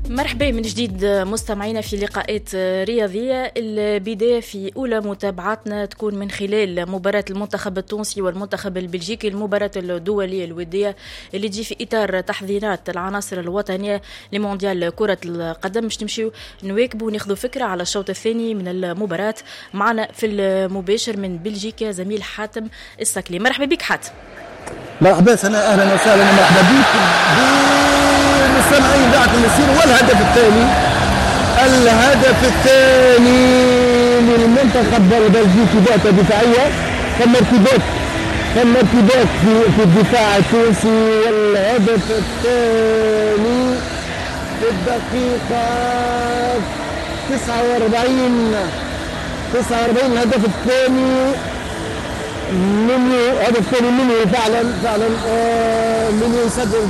مرحبا من جديد مستمعينا في لقاءات رياضية. البداية في أولى متابعتنا تكون من خلال مباراة المنتخب التونسي والمنتخب البلجيكي، المباراة الدولية الودية اللي تجي في إطار تحضيرات العناصر الوطنية لمونديال كرة القدم. باش نمشيو نواكبوا وناخذوا فكرة على الشوط الثاني من المباراة. معنا في المباشر من بلجيكا زميل حاتم السكلي. مرحبا بك حاتم. مرحبا سنة، أهلا وسهلا ومرحبا بك بالمستمعين دعكم السير. والهدف الثاني للمنتخب البلجيكي بعثة دفاعية. ثم ارتباك في الدفاع التونسي. والهدف الثاني في الدقيقة 49 الهدف الثاني منه فعلا منه يسجل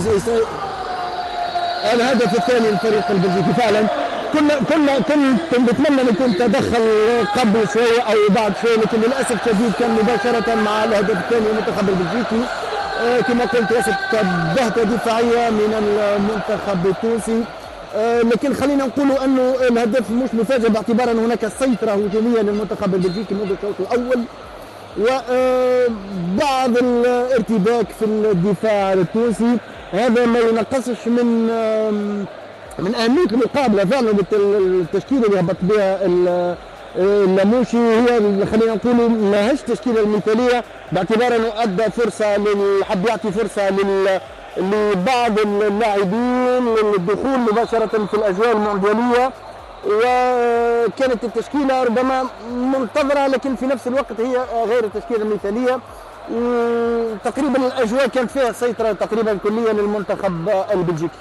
الهدف الثاني للفريق البلجيكي. فعلا كنت نتمنى ان يكون تدخل قبل شويه او بعد شويه، لكن للاسف شديد كان مباشره مع الهدف الثاني للمنتخب البلجيكي. كما قلت وسط بهته دفاعيه من المنتخب التونسي. لكن خلينا نقول انه الهدف مش مفاجئ، باعتبار ان هناك سيطره هجوميه للمنتخب البلجيكي منذ الشوط الاول وبعض الارتباك في الدفاع التونسي. هذا ما ينقصش من أهمية المقابلة. فعلا التشكيلة اللي هبط بها اللاموشي هي خلينا نقول ماهيش تشكيلة المثالية، باعتبار انه ادى فرصة حب يعطي فرصة لبعض اللاعبين للدخول مباشرة في الاجواء المونديالية، وكانت التشكيلة ربما منتظرة لكن في نفس الوقت هي غير التشكيلة المثالية. تقريبا الأجواء كانت فيها سيطرة تقريبا كلية للمنتخب البلجيكي.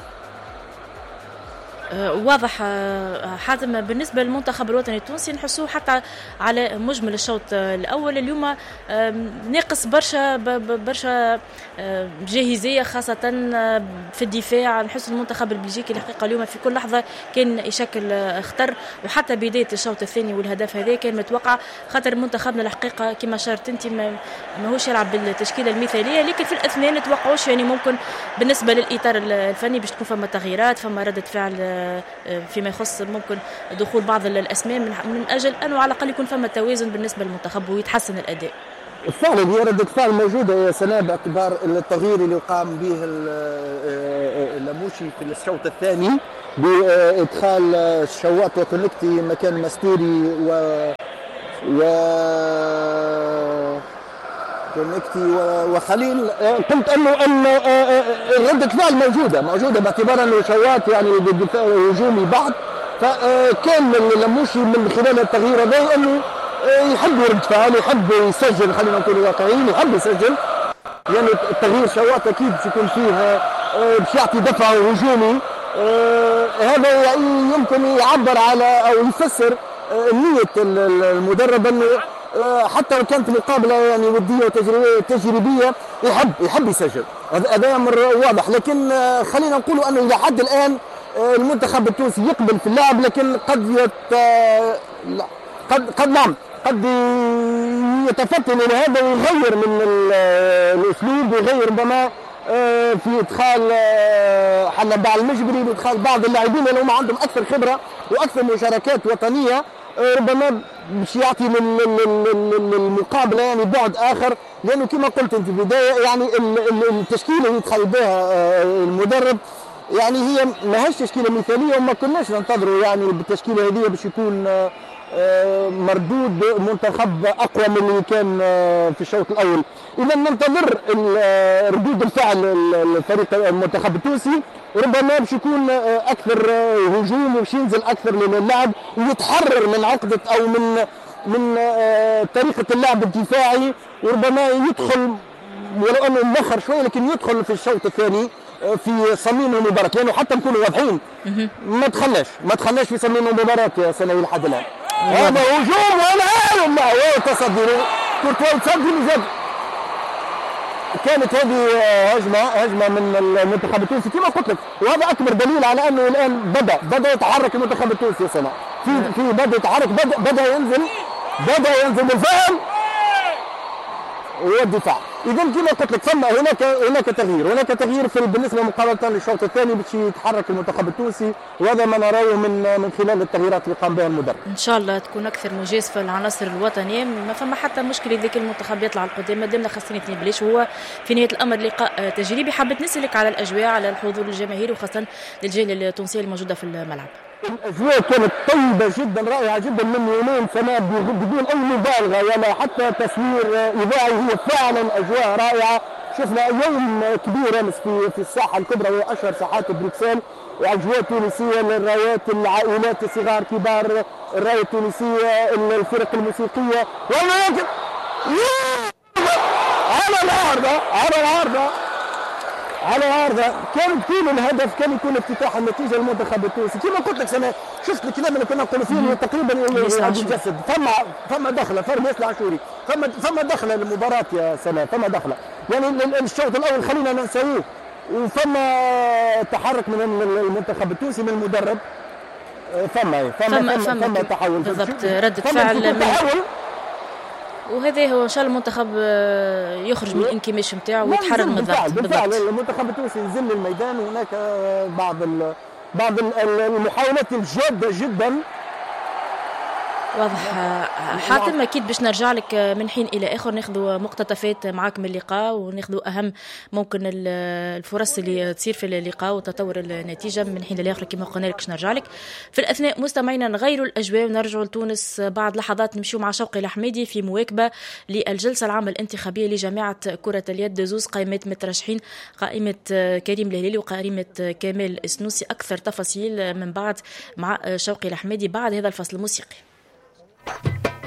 واضح حاتم. بالنسبة للمنتخب الوطني التونسي نحسوه حتى على مجمل الشوط الأول اليوم ناقص برشا جاهزية، خاصة في الدفاع. نحس المنتخب البلجيكي الحقيقة اليوم في كل لحظة كان يشكل خطر، وحتى بداية الشوط الثاني والهدف هذا كان متوقع، خاطر منتخبنا الحقيقة كما شارت انت ماهوش يلعب بالتشكيلة المثالية. لكن في الأثناء نتوقعوش يعني ممكن بالنسبة للإطار الفني باش تكون فما تغييرات، فما ردة فعل فيما يخص ممكن دخول بعض الأسماء من أجل أنه على الأقل يكون فما توازن بالنسبة للمنتخب ويتحسن الأداء. فعلا هي ردة فعل موجودة يا سناء، باعتبار التغيير اللي قام به اللاموشي في الشوط الثاني بإدخال الشواط وكونكتي مكان مستوري وخليل. قلت انه ردة فعل موجودة باعتبار انه شوات يعني بالدفاع الهجومي بعض، فكان اللاموشي من خلال التغيير هذا انه يحب يرد فعل، يحب يسجل، خلينا نقول واقعيين، يحب يسجل. يعني التغيير شوات اكيد يكون فيه باش يعطي دفع هجومي. هذا يمكن يعبر على او يفسر نية المدرب انه حتى لو كانت مقابلة يعني ودية وتجريبية يحب يسجل. هذا أمر واضح. لكن خلينا نقول أنه إلى حد الآن المنتخب التونسي يقبل في اللعب، لكن قد يتفتن إلى هذا ويغير من الأسلوب، ويغير ربما في إدخال حنبال المجبري وإدخال بعض اللاعبين اللي هم عندهم أكثر خبرة وأكثر مشاركات وطنية، ربما باش يعطي للمقابله يعني بعد اخر. لانه كما قلت انت في البدايه يعني التشكيله اللي دخل بها المدرب يعني هي ماهيش تشكيله مثاليه، وما كناش ننتظروا يعني بالتشكيله هذه باش يكون مردود منتخب اقوى من اللي كان في الشوط الاول. اذا ننتظر ردود الفعل الفريق المنتخب التونسي، ربما باش يكون اكثر هجوم وباش ينزل اكثر للعب ويتحرر من عقده او من طريقه اللعب الدفاعي، وربما يدخل ولو انه مؤخر شويه لكن يدخل في الشوط الثاني في صميم المباراه. لانه حتى نكونوا واضحين ما دخلناش في صميم المباراه يا سنوي لحد الان. هذا هجوم والعالم الله وتصدر كورتوا تصدر. كانت هذه هجمه من المنتخب التونسي كما قلت لك، وهذا اكبر دليل على انه الان بدا يتحرك المنتخب التونسي يا سنة. في بدا يتحرك، بدا ينزل بالفعل والدفاع. اذا كما قلت لك ثم هناك تغيير بالنسبه مقارنه للشوط الثاني باش يتحرك المنتخب التونسي، وهذا ما نراه من خلال التغييرات اللي قام بها المدرب. ان شاء الله تكون اكثر مجازفه العناصر الوطنيه، ما فما حتى مشكله اذا كان المنتخب يطلع القدام ما دامنا خاصين 2 بلاش. وهو في نهايه الامر لقاء تجريبي. حبيت نسالك على الاجواء، على الحضور الجماهيري وخاصه للجاليه التونسيه الموجوده في الملعب. الاجواء كانت طيبه جدا، رائعه جدا من يومين سنه بدون اي مبالغه ولا حتى تصوير اذاعي. هي فعلا اجواء رائعه. شفنا يوم كبير امس في الساحه الكبرى وهي اشهر ساحات بروكسل، اجواء تونسيه للرايات، العائلات الصغار كبار، الرايه التونسيه، الفرق الموسيقيه، ولكن على العارضة كان يكون الهدف، كان يكون افتتاح النتيجة للمنتخب التونسي. كما قلت لك سنة شفت الكلام اللي كنا نقولوا فيه تقريبا يتجسد. ثم دخلة فرم ياسر عاشوري، ثم دخلة للمباراة يا سنة، ثم دخلة يعني الشوط الأول خلينا ننسوه، وثم تحرك من المنتخب التونسي من المدرب. ثم تحول بالضبط، ردة فعل وهذا هو ان شاء الله المنتخب يخرج من الانكماش نتاعو ويتحرر من الضغط. بالفعل المنتخب التونسي ينزل للميدان، وهناك بعض المحاولات الجاده جدا. واضح. حاتم اكيد باش نرجع لك من حين الى اخر، ناخذ مقتطفات معك من اللقاء وناخذ اهم ممكن الفرص اللي تصير في اللقاء وتطور النتيجه من حين لاخر. كما قلنا لك باش نرجع لك في الاثناء. مستمعينا نغيروا الاجواء ونرجعوا لتونس بعد لحظات، نمشيو مع شوقي الحميدي في مواكبه للجلسه العامه الانتخابيه لجامعه كره اليد. زوز قائمات مترشحين، قائمه كريم الهلالي وقائمه كمال السنوسي. اكثر تفاصيل من بعد مع شوقي الحميدي بعد هذا الفصل الموسيقي.